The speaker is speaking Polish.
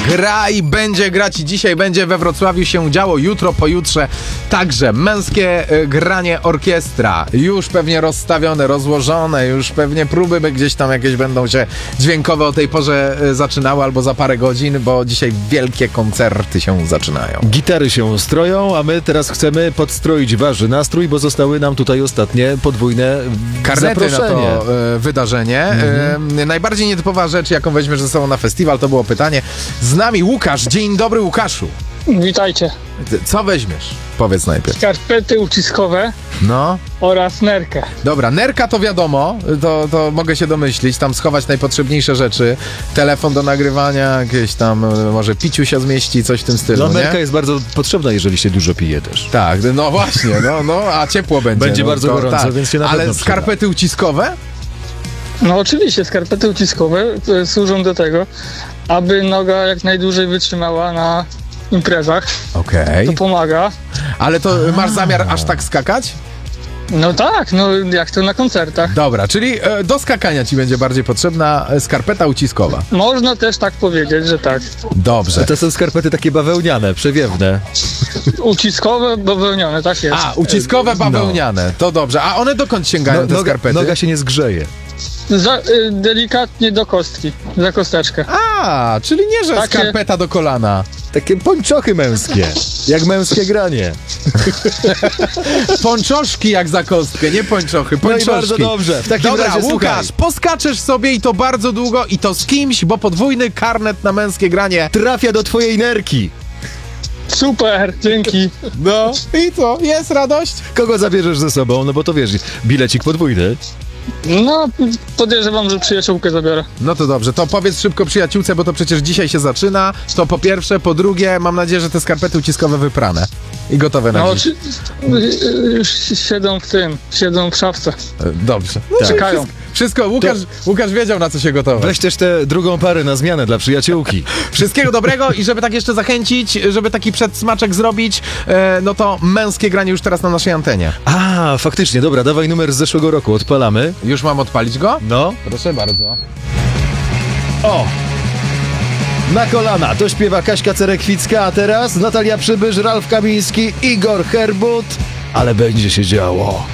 gra i będzie grać i dzisiaj będzie we Wrocławiu się działo, jutro, pojutrze także męskie granie orkiestra, już pewnie rozstawione, rozłożone, już pewnie próby gdzieś tam jakieś będą się dźwiękowe o tej porze zaczynały albo za parę godzin, bo dzisiaj wielkie koncerty się zaczynają. Gitary się stroją, a my teraz chcemy podstroić wasz nastrój, bo zostały nam tutaj ostatnie podwójne Karnety zaproszenie. na to wydarzenie. Najbardziej nietypowa rzecz, jaką weźmiesz ze sobą na festiwal, to było pytanie. Z nami Łukasz. Dzień dobry, Łukaszu. Witajcie. Co weźmiesz? Powiedz najpierw. Skarpety uciskowe No. oraz nerkę. Dobra, nerka to wiadomo, to mogę się domyślić, tam schować najpotrzebniejsze rzeczy, telefon do nagrywania, jakieś tam, może piciu się zmieści, coś w tym stylu, No, nerka nie? jest bardzo potrzebna, jeżeli się dużo pije też. Tak, no właśnie, no, a ciepło będzie. Będzie no, bardzo to, gorąco, tak. więc się na pewno Ale przyda. skarpety uciskowe? No oczywiście, skarpety uciskowe służą do tego, aby noga jak najdłużej wytrzymała na imprezach. Okej. To pomaga. Ale to masz zamiar aż tak skakać? No tak, no jak to na koncertach. Dobra, czyli do skakania ci będzie bardziej potrzebna skarpeta uciskowa. Można też tak powiedzieć, że tak. Dobrze. To są skarpety takie bawełniane, przewiewne. Uciskowe, bawełnione, tak jest. A, uciskowe bawełniane, to dobrze. A one dokąd sięgają, te skarpety? Noga się nie zgrzeje. Delikatnie do kostki, za kosteczkę. A, czyli nie, że Takie- skarpeta do kolana. Takie pończochy męskie, jak męskie granie. Pończoszki jak za kostkę, nie pończochy, No i pończoszki. bardzo dobrze. W takim Dobra, razie Łukasz, słuchaj. poskaczesz sobie i to bardzo długo i to z kimś, bo podwójny karnet na męskie granie. Trafia do twojej nerki. Super, dzięki. No i co, jest radość? Kogo zabierzesz ze sobą? No bo to wiesz, bilecik podwójny. No, podejrzewam, że przyjaciółkę zabiorę. No to dobrze, to powiedz szybko przyjaciółce, bo to przecież dzisiaj się zaczyna. To po pierwsze, po drugie, mam nadzieję, że te skarpety uciskowe wyprane i gotowe na No, dziś. już siedzą w szafce. Dobrze. Tak. Czekają. Wszystko, Łukasz wiedział, na co się gotować. Weź też tę drugą parę na zmianę dla przyjaciółki. Wszystkiego dobrego i żeby tak jeszcze zachęcić, żeby taki przedsmaczek zrobić, no to męskie granie już teraz na naszej antenie. A, faktycznie, dobra, dawaj numer z zeszłego roku, odpalamy. Już mam odpalić go? No. Proszę bardzo. O! Na kolana, to śpiewa Kaśka Cerekwicka, a teraz Natalia Przybysz, Ralf Kamiński, Igor Herbut, ale będzie się działo.